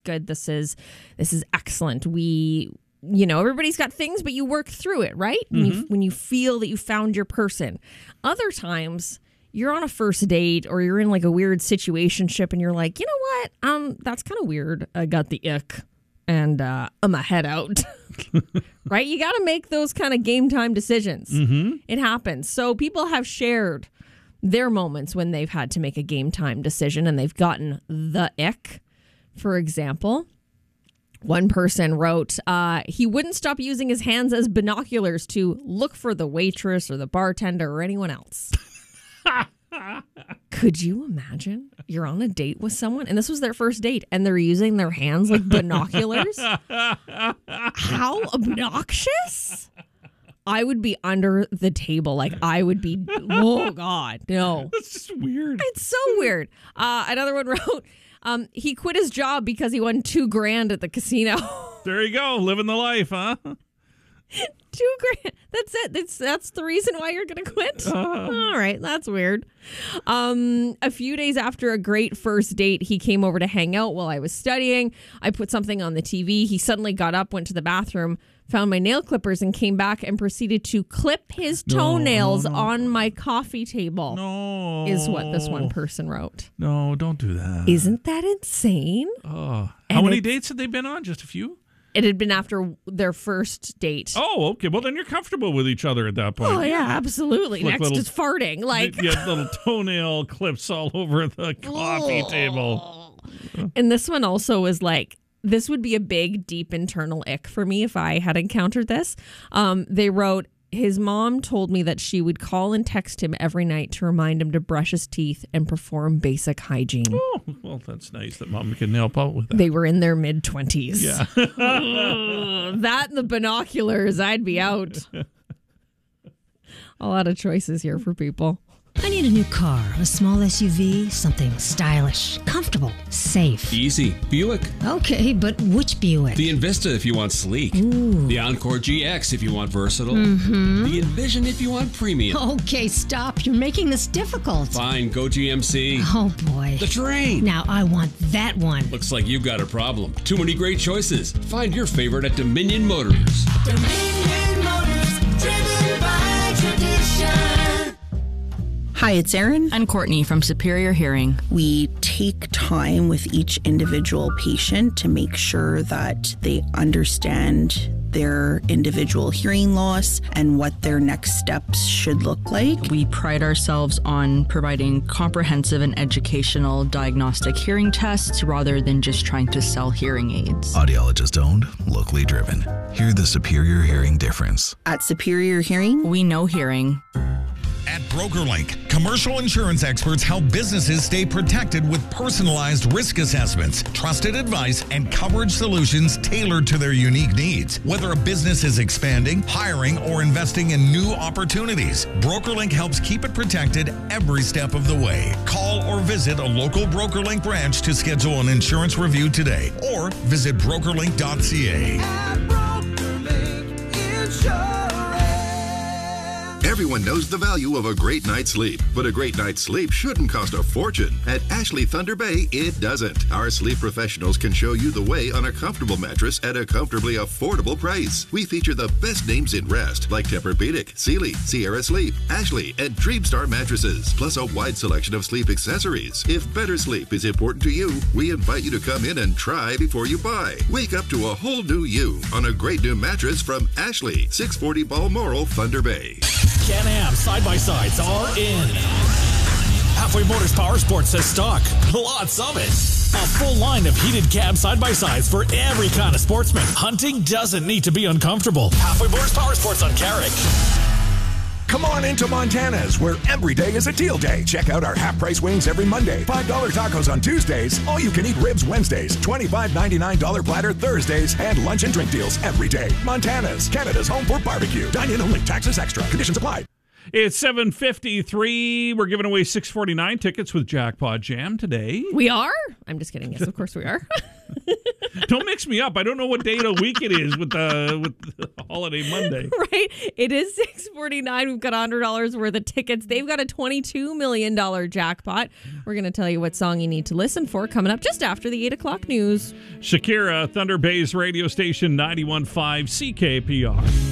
good. This is excellent. Everybody's got things, but you work through it, right? When you feel that you found your person. Other times, you're on a first date or you're in like a weird situationship and you're like, you know what? That's kind of weird. I got the ick and I'm a head out. Right? You got to make those kind of game time decisions. It happens. So people have shared their moments when they've had to make a game time decision and they've gotten the ick. For example, one person wrote, he wouldn't stop using his hands as binoculars to look for the waitress or the bartender or anyone else. Could you imagine? You're on a date with someone, and this was their first date, and they're using their hands like binoculars? How obnoxious? I would be under the table. Like, I would be, oh, God, no. That's just weird. It's so weird. Another one wrote, he quit his job because he won $2,000 at the casino. There you go, living the life, huh? $2,000. That's it. That's the reason why you're going to quit. All right, that's weird. A few days after a great first date, he came over to hang out while I was studying. I put something on the TV. He suddenly got up, went to the bathroom, found my nail clippers, and came back and proceeded to clip his toenails on my coffee table. No. Is what this one person wrote. No, don't do that. Isn't that insane? Oh. How many dates had they been on? Just a few? It had been after their first date. Oh, okay. Well, then you're comfortable with each other at that point. Oh, yeah, absolutely. Next is farting. Like, you had little toenail clips all over the coffee table. And this one also was like, this would be a big, deep internal ick for me if I had encountered this. They wrote, his mom told me that she would call and text him every night to remind him to brush his teeth and perform basic hygiene. Oh, well, that's nice that mom can help out with that. They were in their mid-20s. Yeah. That and the binoculars, I'd be out. A lot of choices here for people. I need a new car, a small SUV, something stylish, comfortable, safe. Easy. Buick. Okay, but which Buick? The Envista if you want sleek. Ooh. The Encore GX if you want versatile. Mm-hmm. The Envision if you want premium. Okay, stop. You're making this difficult. Fine, go GMC. Oh, boy. The Terrain. Now I want that one. Looks like you've got a problem. Too many great choices. Find your favorite at Dominion Motors. Dominion Motors, driven by tradition. Hi, it's Erin. And Courtney from Superior Hearing. We take time with each individual patient to make sure that they understand their individual hearing loss and what their next steps should look like. We pride ourselves on providing comprehensive and educational diagnostic hearing tests rather than just trying to sell hearing aids. Audiologist owned, locally driven. Hear the Superior Hearing difference. At Superior Hearing, we know hearing. At BrokerLink, commercial insurance experts help businesses stay protected with personalized risk assessments, trusted advice, and coverage solutions tailored to their unique needs. Whether a business is expanding, hiring, or investing in new opportunities, BrokerLink helps keep it protected every step of the way. Call or visit a local BrokerLink branch to schedule an insurance review today, or visit brokerlink.ca. At BrokerLink Insurance. Everyone knows the value of a great night's sleep, but a great night's sleep shouldn't cost a fortune. At Ashley Thunder Bay, it doesn't. Our sleep professionals can show you the way on a comfortable mattress at a comfortably affordable price. We feature the best names in rest, like Tempur-Pedic, Sealy, Sierra Sleep, Ashley, and Dreamstar mattresses, plus a wide selection of sleep accessories. If better sleep is important to you, we invite you to come in and try before you buy. Wake up to a whole new you on a great new mattress from Ashley, 640 Balmoral, Thunder Bay. Can-Am side-by-sides are in. Halfway Motors Power Sports has stock. Lots of it. A full line of heated cab side-by-sides for every kind of sportsman. Hunting doesn't need to be uncomfortable. Halfway Motors Power Sports on Carrick. Come on into Montana's, where every day is a deal day. Check out our half-price wings every Monday, $5 tacos on Tuesdays, all-you-can-eat ribs Wednesdays, $25.99 platter Thursdays, and lunch and drink deals every day. Montana's, Canada's home for barbecue. Dine in only. Taxes extra. Conditions apply. It's 7:53. We're giving away 649 tickets with Jackpot Jam today. We are? I'm just kidding. Yes, of course we are. Don't mix me up. I don't know what day of the week it is with the Holiday Monday. Right? It is $649. We've got $100 worth of tickets. They've got a $22 million jackpot. We're going to tell you what song you need to listen for coming up just after the 8 o'clock news. Shakira, Thunder Bay's radio station 91.5 CKPR.